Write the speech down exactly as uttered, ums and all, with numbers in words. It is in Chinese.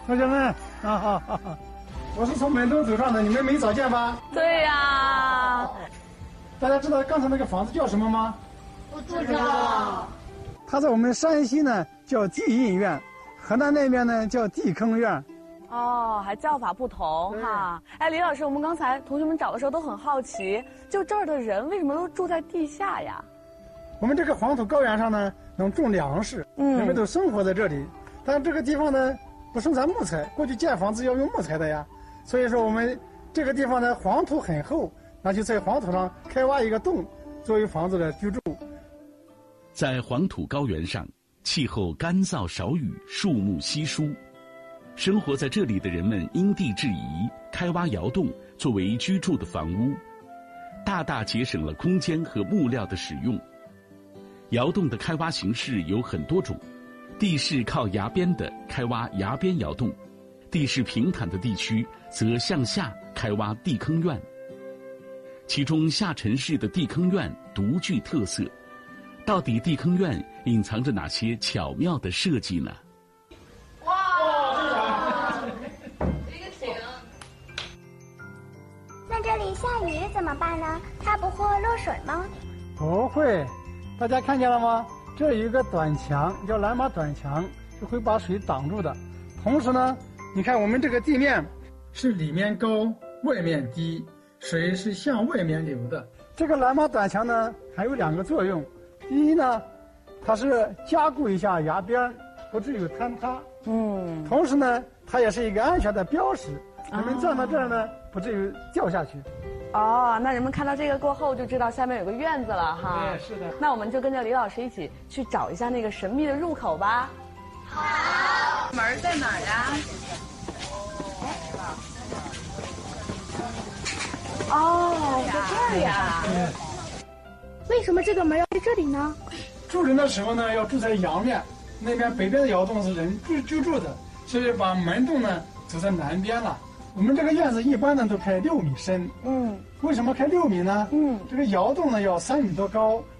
同学们啊哈哈哈，我是从门洞走上的，你们没早见吧？ 对呀、啊。 大家知道刚才那个房子叫什么吗？ 不知道。 它在我们山西呢叫地印院，河南那边呢叫地坑院。 哦，还叫法不同哈。哎，李老师，我们刚才同学们找的时候都很好奇，就这儿的人为什么都住在地下呀？ 我们这个黄土高原上呢，能种粮食，嗯，人们都生活在这里。但这个地方呢，不生产木材，过去建房子要用木材的呀。所以说我们这个地方呢，黄土很厚，那就在黄土上开挖一个洞，作为房子的居住。 在黄土高原上，气候干燥少雨，树木稀疏。生活在这里的人们因地制宜，开挖窑洞作为居住的房屋，大大节省了空间和木料的使用。窑洞的开挖形式有很多种，地势靠崖边的开挖崖边窑洞，地势平坦的地区则向下开挖地坑院。其中下沉式的地坑院独具特色，到底地坑院隐藏着哪些巧妙的设计呢？ 那这里下雨怎么办呢？它不会落水吗？ 不会，大家看见了吗？这有一个短墙，叫蓝马短墙，是会把水挡住的。同时呢，你看我们这个地面是里面高，外面低，水是向外面流的。这个蓝马短墙呢，还有两个作用。第一呢，它是加固一下崖边，不至于坍塌。嗯。同时呢，它也是一个安全的标识。人们站到这儿呢，不至于掉下去。 哦，那人们看到这个过后就知道下面有个院子了哈。 对，是的。 那我们就跟着李老师一起去找一下那个神秘的入口吧。好。门在哪儿呀？哦，在这儿呀。 为什么这个门要在这里呢？ 住人的时候呢，要住在阳面，那边北边的窑洞是人居居住的，所以把门洞呢走在南边了。我们这个院子一般呢都开六米深，嗯，为什么开六米呢？嗯，这个窑洞呢要三米多高，